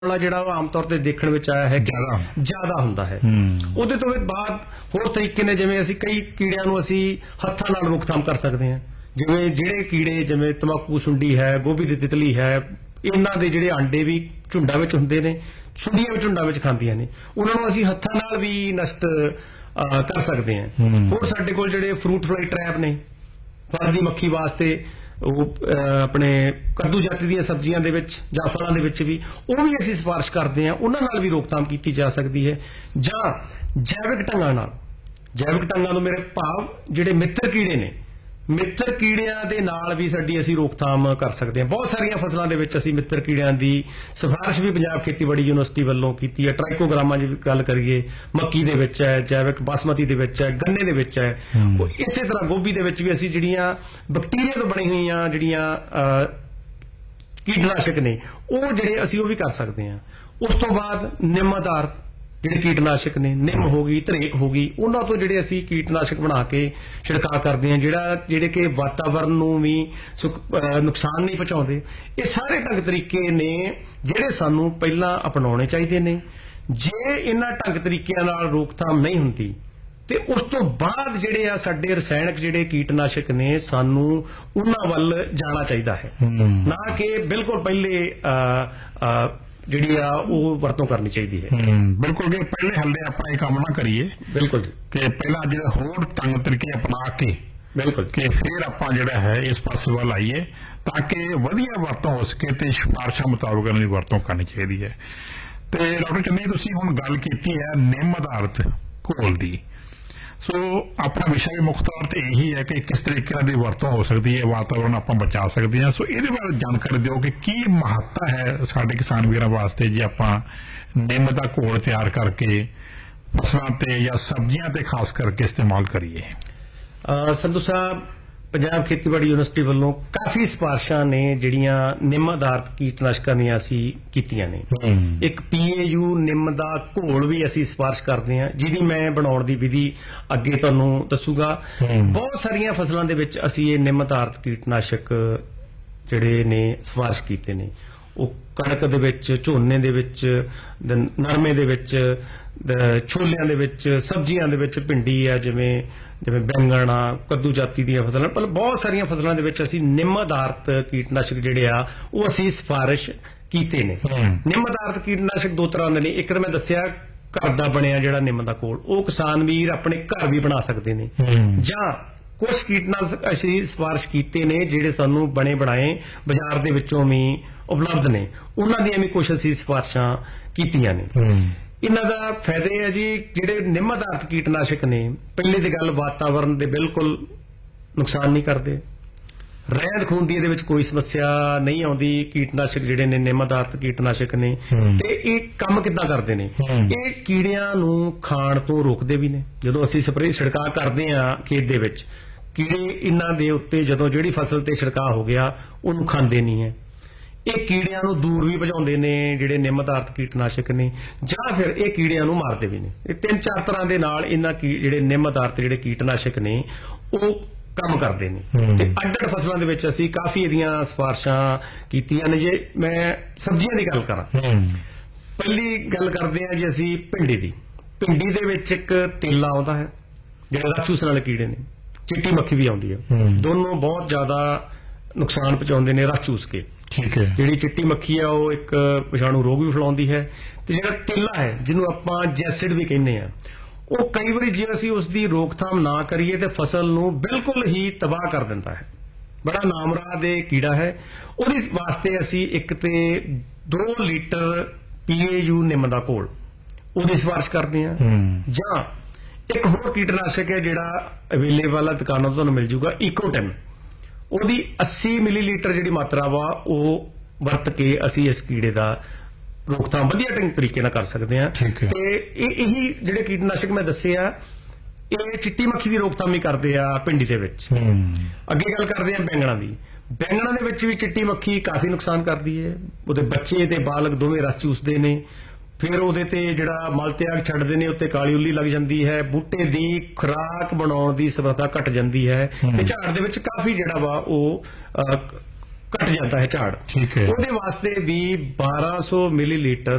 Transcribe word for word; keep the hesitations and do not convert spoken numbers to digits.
ਜਿਹੜਾ ਆਮ ਤੌਰ ਤੇ ਦੇਖਣ ਵਿੱਚ ਆਇਆ ਹੈ ਜ਼ਿਆਦਾ ਜ਼ਿਆਦਾ ਹੁੰਦਾ ਹੈ। ਉਹਦੇ ਤੋਂ ਬਾਅਦ ਹੋਰ ਤਰੀਕੇ ਨੇ, ਜਿਵੇਂ ਅਸੀਂ ਕਈ ਕੀੜਿਆਂ ਨੂੰ ਅਸੀਂ ਹੱਥਾਂ ਨਾਲ ਰੋਕਥਾਮ ਕਰ ਸਕਦੇ ਹਾਂ। ਜਿਵੇਂ ਜਿਹੜੇ ਕੀੜੇ ਜਿਵੇਂ ਤੰਬਾਕੂ ਸੁੰਡੀ ਹੈ, ਗੋਭੀ ਦੀ ਤਿਤਲੀ ਹੈ, ਇਹਨਾਂ ਦੇ ਜਿਹੜੇ ਆਂਡੇ ਵੀ ਝੁੰਡਾਂ ਵਿੱਚ ਹੁੰਦੇ ਨੇ, ਸੁੰਡੀਆਂ ਵੀ ਝੁੰਡਾਂ ਵਿੱਚ ਖਾਂਦੀਆਂ ਨੇ, ਉਹਨਾਂ ਨੂੰ ਅਸੀਂ ਹੱਥਾਂ ਨਾਲ ਵੀ ਨਸ਼ਟ ਕਰ ਸਕਦੇ ਹਾਂ। ਹੋਰ ਸਾਡੇ ਕੋਲ ਜਿਹੜੇ ਫਰੂਟ ਫਲਾਈ ਟਰੈਪ ਨੇ ਫਲ ਦੀ ਮੱਖੀ ਵਾਸਤੇ, ਉਹ ਆਪਣੇ ਕੱਦੂ ਜਾਤੀ ਦੀਆਂ ਸਬਜ਼ੀਆਂ ਦੇ ਵਿੱਚ ਜਾਂ ਫਲਾਂ ਦੇ ਵਿੱਚ ਵੀ ਉਹ ਵੀ ਅਸੀਂ ਸਿਫਾਰਿਸ਼ ਕਰਦੇ ਹਾਂ, ਉਹਨਾਂ ਨਾਲ ਵੀ ਰੋਕਥਾਮ ਕੀਤੀ ਜਾ ਸਕਦੀ ਹੈ। ਜਾਂ ਜੈਵਿਕ ਢੰਗਾਂ ਨਾਲ, ਜੈਵਿਕ ਢੰਗਾਂ ਤੋਂ ਮੇਰੇ ਭਾਵ ਜਿਹੜੇ ਮਿੱਤਰ ਕੀੜੇ ਨੇ, ਮਿੱਤਰ ਕੀੜਿਆਂ ਦੇ ਨਾਲ ਵੀ ਸਾਡੀ ਅਸੀਂ ਰੋਕਥਾਮ ਕਰ ਸਕਦੇ ਹਾਂ। ਬਹੁਤ ਸਾਰੀਆਂ ਫਸਲਾਂ ਦੇ ਵਿੱਚ ਅਸੀਂ ਮਿੱਤਰ ਕੀੜਿਆਂ ਦੀ ਸਿਫਾਰਿਸ਼ ਵੀ ਪੰਜਾਬ ਖੇਤੀਬਾੜੀ ਯੂਨੀਵਰਸਿਟੀ ਵੱਲੋਂ ਕੀਤੀ ਹੈ। ਟ੍ਰਾਈਕੋਗ੍ਰਾਮਾਂ ਦੀ ਗੱਲ ਕਰੀਏ, ਮੱਕੀ ਦੇ ਵਿੱਚ ਹੈ, ਜੈਵਿਕ ਬਾਸਮਤੀ ਦੇ ਵਿੱਚ ਹੈ, ਗੰਨੇ ਦੇ ਵਿੱਚ ਹੈ। ਇਸੇ ਤਰ੍ਹਾਂ ਗੋਭੀ ਦੇ ਵਿੱਚ ਵੀ ਅਸੀਂ ਜਿਹੜੀਆਂ ਬੈਕਟੀਰੀਆ ਤੋਂ ਬਣੀ ਹੋਈਆਂ ਜਿਹੜੀਆਂ ਕੀਟਨਾਸ਼ਕ ਨੇ, ਉਹ ਜਿਹੜੇ ਅਸੀਂ ਉਹ ਵੀ ਕਰ ਸਕਦੇ ਹਾਂ। ਉਸ ਤੋਂ ਬਾਅਦ ਨਿੰਮ ਆਧਾਰਿਤ ਜਿਹੜੇ ਕੀਟਨਾਸ਼ਕ ਨੇ, ਨਿੰਮ ਹੋ ਗਈ, ਧਰੇਕ ਹੋ ਗਈ, ਉਹਨਾਂ ਤੋਂ ਜਿਹੜੇ ਅਸੀਂ ਕੀਟਨਾਸ਼ਕ ਬਣਾ ਕੇ ਛਿੜਕਾਅ ਕਰਦੇ ਹਾਂ, ਜਿਹੜਾ ਜਿਹੜੇ ਕਿ ਵਾਤਾਵਰਨ ਨੂੰ ਵੀ ਨੁਕਸਾਨ ਨਹੀਂ ਪਹੁੰਚਾਉਂਦੇ। ਇਹ ਸਾਰੇ ਢੰਗ ਤਰੀਕੇ ਨੇ ਜਿਹੜੇ ਸਾਨੂੰ ਪਹਿਲਾਂ ਅਪਣਾਉਣੇ ਚਾਹੀਦੇ ਨੇ। ਜੇ ਇਹਨਾਂ ਢੰਗ ਤਰੀਕਿਆਂ ਨਾਲ ਰੋਕਥਾਮ ਨਹੀਂ ਹੁੰਦੀ ਤੇ ਉਸ ਤੋਂ ਬਾਅਦ ਜਿਹੜੇ ਆ ਸਾਡੇ ਰਸਾਇਣਕ ਜਿਹੜੇ ਕੀਟਨਾਸ਼ਕ ਨੇ, ਸਾਨੂੰ ਉਹਨਾਂ ਵੱਲ ਜਾਣਾ ਚਾਹੀਦਾ ਹੈ, ਨਾ ਕਿ ਬਿਲਕੁਲ ਪਹਿਲੇ ਜਿਹੜੀ ਆ ਉਹ ਵਰਤੋਂ ਕਰਨੀ ਚਾਹੀਦੀ ਹੈ। ਬਿਲਕੁਲ ਜੀ, ਪਹਿਲੇ ਹੱਲੇ ਆਪਾਂ ਇਹ ਕੰਮ ਨਾ ਕਰੀਏ। ਬਿਲਕੁਲ ਜੀ, ਕਿ ਪਹਿਲਾਂ ਜਿਹੜੇ ਹੋਰ ਤੰਗ ਤਰੀਕੇ ਅਪਣਾ ਕੇ ਬਿਲਕੁਲ ਕਿ ਫਿਰ ਆਪਾਂ ਜਿਹੜਾ ਹੈ ਇਸ ਪਾਸੇ ਵੱਲ ਆਈਏ, ਤਾਂ ਕਿ ਵਧੀਆ ਵਰਤੋਂ ਹੋ ਸਕੇ ਤੇ ਸਿਫਾਰਿਸ਼ਾਂ ਮੁਤਾਬਕ ਇਹਨਾਂ ਦੀ ਵਰਤੋਂ ਕਰਨੀ ਚਾਹੀਦੀ ਹੈ। ਤੇ ਡਾਕਟਰ ਚੰਨੀ, ਤੁਸੀਂ ਹੁਣ ਗੱਲ ਕੀਤੀ ਹੈ ਨਿੰਮ ਆਧਾਰਿਤ ਘੋਲ ਦੀ, ਸੋ ਆਪਣਾ ਵਿਸ਼ਾ ਵੀ ਮੁੱਖ ਤੌਰ ਤੇ ਇਹੀ ਹੈ ਕਿ ਕਿਸ ਤਰੀਕੇ ਨਾਲ ਦੀ ਵਰਤੋਂ ਹੋ ਸਕਦੀ ਹੈ, ਵਾਤਾਵਰਨ ਆਪਾਂ ਬਚਾ ਸਕਦੇ ਹਾਂ। ਸੋ ਇਹਦੇ ਬਾਰੇ ਜਾਣਕਾਰੀ ਦਿਓ ਕਿ ਕੀ ਮਹੱਤਤਾ ਹੈ ਸਾਡੇ ਕਿਸਾਨ ਵੀਰਾਂ ਵਾਸਤੇ ਜੇ ਆਪਾਂ ਨਿੰਮ ਦਾ ਘੋਲ ਤਿਆਰ ਕਰਕੇ ਫਸਲਾਂ ਤੇ ਜਾਂ ਸਬਜ਼ੀਆਂ ਤੇ ਖਾਸ ਕਰਕੇ ਇਸਤੇਮਾਲ ਕਰੀਏ। ਸੰਧੂ ਸਾਹਿਬ, ਪੰਜਾਬ ਖੇਤੀਬਾੜੀ ਯੂਨੀਵਰਸਿਟੀ ਵੱਲੋਂ ਕਾਫੀ ਸਿਫਾਰਿਸ਼ਾਂ ਨੇ ਜਿਹੜੀਆਂ ਨਿੰਮ ਆਧਾਰਿਤ ਕੀਟਨਾਸ਼ਕਾਂ ਦੀਆਂ ਅਸੀਂ ਕੀਤੀਆਂ ਨੇ। ਇੱਕ ਪੀਏਯੂ ਨਿੰਮ ਦਾ ਘੋਲ ਵੀ ਅਸੀਂ ਸਿਫਾਰਿਸ਼ ਕਰਦੇ ਹਾਂ, ਜਿਹਦੀ ਮੈਂ ਬਣਾਉਣ ਦੀ ਵਿਧੀ ਅੱਗੇ ਤੁਹਾਨੂੰ ਦੱਸੂਗਾ। ਬਹੁਤ ਸਾਰੀਆਂ ਫਸਲਾਂ ਦੇ ਵਿੱਚ ਅਸੀਂ ਇਹ ਨਿੰਮ ਆਧਾਰਿਤ ਕੀਟਨਾਸ਼ਕ ਜਿਹੜੇ ਨੇ ਸਿਫਾਰਿਸ਼ ਕੀਤੇ ਨੇ। ਉਹ ਕਣਕ ਦੇ ਵਿੱਚ, ਝੋਨੇ ਦੇ ਵਿੱਚ, ਨਰਮੇ ਦੇ ਵਿੱਚ, ਛੋਲਿਆਂ ਦੇ ਵਿੱਚ, ਸਬਜ਼ੀਆਂ ਦੇ ਵਿੱਚ, ਭਿੰਡੀ ਆ ਜਿਵੇਂ ਜਿਵੇਂ ਬੈਂਗਣ ਆ, ਕੱਦੂ ਜਾਤੀ ਦੀਆਂ ਫਸਲਾਂ, ਪਰ ਬਹੁਤ ਸਾਰੀਆਂ ਫਸਲਾਂ ਦੇ ਵਿੱਚ ਅਸੀਂ ਨਿੰਮ ਆਧਾਰਿਤ ਕੀਟਨਾਸ਼ਕ ਜਿਹੜੇ ਆ ਉਹ ਅਸੀਂ ਸਿਫਾਰਿਸ਼ ਕੀਤੇ ਨੇ। ਨਿੰਮ ਆਧਾਰਿਤ ਕੀਟਨਾਸ਼ਕ ਦੋ ਤਰ੍ਹਾਂ ਦੇ ਨੇ। ਇੱਕ ਤਾਂ ਮੈਂ ਦੱਸਿਆ ਘਰ ਦਾ ਬਣਿਆ ਜਿਹੜਾ ਨਿੰਮ ਦਾ ਘੋਲ, ਉਹ ਕਿਸਾਨ ਵੀਰ ਆਪਣੇ ਘਰ ਵੀ ਬਣਾ ਸਕਦੇ ਨੇ। ਜਾਂ ਕੁਝ ਕੀਟਨਾਸ਼ਕ ਅਸੀਂ ਸਿਫਾਰਿਸ਼ ਕੀਤੇ ਨੇ ਜਿਹੜੇ ਸਾਨੂੰ ਬਣੇ ਬਣਾਏ ਬਾਜ਼ਾਰ ਦੇ ਵਿੱਚੋਂ ਵੀ ਉਪਲਬਧ ਨੇ, ਉਹਨਾਂ ਦੀਆਂ ਵੀ ਕੁਝ ਅਸੀਂ ਸਿਫਾਰਿਸ਼ਾਂ ਕੀਤੀਆਂ ਨੇ। ਇਹਨਾਂ ਦਾ ਫਾਇਦੇ ਹੈ ਜੀ, ਜਿਹੜੇ ਨਿੰਮ ਆਧਾਰਿਤ ਕੀਟਨਾਸ਼ਕ ਨੇ, ਪਹਿਲੇ ਦੀ ਗੱਲ ਵਾਤਾਵਰਨ ਦੇ ਬਿਲਕੁਲ ਨੁਕਸਾਨ ਨਹੀਂ ਕਰਦੇ। ਰਹਿੰਦ ਖੂੰਹਦ ਦੀ ਇਹਦੇ ਵਿੱਚ ਕੋਈ ਸਮੱਸਿਆ ਨਹੀਂ ਆਉਂਦੀ। ਕੀਟਨਾਸ਼ਕ ਜਿਹੜੇ ਨੇ ਨਿੰਮ ਆਧਾਰਿਤ ਕੀਟਨਾਸ਼ਕ ਨੇ, ਤੇ ਇਹ ਕੰਮ ਕਿੱਦਾਂ ਕਰਦੇ ਨੇ? ਇਹ ਕੀੜਿਆਂ ਨੂੰ ਖਾਣ ਤੋਂ ਰੋਕਦੇ ਵੀ ਨੇ। ਜਦੋਂ ਅਸੀਂ ਸਪਰੇਅ ਛਿੜਕਾਅ ਕਰਦੇ ਹਾਂ ਖੇਤ ਦੇ ਵਿੱਚ, ਕੀੜੇ ਇਹਨਾਂ ਦੇ ਉੱਤੇ ਜਦੋਂ ਜਿਹੜੀ ਫਸਲ ਤੇ ਛਿੜਕਾਅ ਹੋ ਗਿਆ ਉਹਨੂੰ ਖਾਂਦੇ ਨਹੀਂ ਹੈ। ਇਹ ਕੀੜਿਆਂ ਨੂੰ ਦੂਰ ਵੀ ਭਜਾਉਂਦੇ ਨੇ ਜਿਹੜੇ ਨਿੰਮ ਆਧਾਰਿਤ ਕੀਟਨਾਸ਼ਕ ਨੇ, ਜਾਂ ਫਿਰ ਇਹ ਕੀੜਿਆਂ ਨੂੰ ਮਾਰਦੇ ਵੀ ਨੇ। ਇਹ ਤਿੰਨ ਚਾਰ ਤਰ੍ਹਾਂ ਦੇ ਨਾਲ ਇਹਨਾਂ ਜਿਹੜੇ ਨਿੰਮ ਆਧਾਰਿਤ ਜਿਹੜੇ ਕੀਟਨਾਸ਼ਕ ਨੇ ਉਹ ਕੰਮ ਕਰਦੇ ਨੇ। ਤੇ ਅੱਡ ਅੱਡ ਫਸਲਾਂ ਦੇ ਵਿੱਚ ਅਸੀਂ ਕਾਫੀ ਇਹਦੀਆਂ ਸਿਫਾਰਿਸ਼ਾਂ ਕੀਤੀਆਂ ਨੇ। ਜੇ ਮੈਂ ਸਬਜ਼ੀਆਂ ਦੀ ਗੱਲ ਕਰਾਂ, ਪਹਿਲੀ ਗੱਲ ਕਰਦੇ ਹਾਂ ਜੀ ਅਸੀਂ ਭਿੰਡੀ ਦੀ। ਭਿੰਡੀ ਦੇ ਵਿੱਚ ਇੱਕ ਤੇਲਾ ਆਉਂਦਾ ਹੈ, ਜਿਹੜੇ ਰਾਚੂਸ ਵਾਲੇ ਕੀੜੇ ਨੇ, ਚਿੱਟੀ ਮੱਖੀ ਵੀ ਆਉਂਦੀ ਹੈ। ਦੋਨੋਂ ਬਹੁਤ ਜ਼ਿਆਦਾ ਨੁਕਸਾਨ ਪਹੁੰਚਾਉਂਦੇ ਨੇ ਰਾਚੂਸ ਕੇ। ਠੀਕ ਹੈ, ਜਿਹੜੀ ਚਿੱਟੀ ਮੱਖੀ ਆ ਉਹ ਇੱਕ ਵਿਸ਼ਾਣੂ ਰੋਗ ਵੀ ਫੈਲਾਉਂਦੀ ਹੈ, ਤੇ ਜਿਹੜਾ ਤੇਲਾ ਹੈ ਜਿਹਨੂੰ ਆਪਾਂ ਜੈਸਿਡ ਵੀ ਕਹਿੰਦੇ ਆ, ਉਹ ਕਈ ਵਾਰੀ ਜੇ ਅਸੀਂ ਉਸ ਦੀ ਰੋਕਥਾਮ ਨਾ ਕਰੀਏ ਤੇ ਫਸਲ ਨੂੰ ਬਿਲਕੁਲ ਹੀ ਤਬਾਹ ਕਰ ਦਿੰਦਾ ਹੈ। ਬੜਾ ਨਾਮਰਾਦ ਇਹ ਕੀੜਾ ਹੈ। ਉਹਦੇ ਵਾਸਤੇ ਅਸੀਂ ਇੱਕ ਤੇ ਦੋ ਲੀਟਰ ਪੀਏਯੂ ਨਿੰਮ ਦਾ ਘੋਲ ਉਹਦੀ ਸਿਫਾਰਿਸ਼ ਕਰਦੇ ਹਾਂ। ਜਾਂ ਇੱਕ ਹੋਰ ਕੀਟਨਾਸ਼ਕ ਹੈ ਜਿਹੜਾ ਅਵੇਲੇਬਲ ਹੈ ਦੁਕਾਨਾਂ ਤੋਂ ਤੁਹਾਨੂੰ ਮਿਲ ਜੂਗਾ, ਇਕੋਟੈਨ, ਉਹਦੀ ਅੱਸੀ ਮਿਲੀਲੀਟਰ ਜਿਹੜੀ ਮਾਤਰਾ ਵਾ ਉਹ ਵਰਤ ਕੇ ਅਸੀਂ ਇਸ ਕੀੜੇ ਦਾ ਰੋਕਥਾਮ ਵਧੀਆ ਢੰਗ ਤਰੀਕੇ ਨਾਲ ਕਰ ਸਕਦੇ ਹਾਂ। ਤੇ ਇਹ ਇਹੀ ਜਿਹੜੇ ਕੀਟਨਾਸ਼ਕ ਮੈਂ ਦੱਸੇ ਆ, ਇਹ ਚਿੱਟੀ ਮੱਖੀ ਦੀ ਰੋਕਥਾਮ ਵੀ ਕਰਦੇ ਆ ਭਿੰਡੀ ਦੇ ਵਿੱਚ। ਅੱਗੇ ਗੱਲ ਕਰਦੇ ਆ ਬੈਂਗਣਾਂ ਦੀ। ਬੈਂਗਣਾਂ ਦੇ ਵਿੱਚ ਵੀ ਚਿੱਟੀ ਮੱਖੀ ਕਾਫੀ ਨੁਕਸਾਨ ਕਰਦੀ ਹੈ। ਉਹਦੇ ਬੱਚੇ ਤੇ ਬਾਲਗ ਦੋਵੇਂ ਰਸ ਚੂਸਦੇ ਨੇ, ਫਿਰ ਉਹਦੇ ਤੇ ਜਿਹੜਾ ਮਲ ਤਿਆਗ ਛੱਡਦੇ ਨੇ, ਉੱਤੇ ਕਾਲੀ ਉੱਲੀ ਲੱਗ ਜਾਂਦੀ ਹੈ, ਬੂਟੇ ਦੀ ਖੁਰਾਕ ਬਣਾਉਣ ਦੀ ਸਮਰੱਥਾ ਘਟ ਜਾਂਦੀ ਹੈ, ਤੇ ਝਾੜ ਦੇ ਵਿੱਚ ਕਾਫੀ ਜਿਹੜਾ ਵਾ ਉਹ ਘਟ ਜਾਂਦਾ ਹੈ ਝਾੜ। ਠੀਕ ਹੈ। ਉਹਦੇ ਵਾਸਤੇ ਵੀ ਬਾਰਾਂ ਸੌ ਮਿਲੀਲੀਟਰ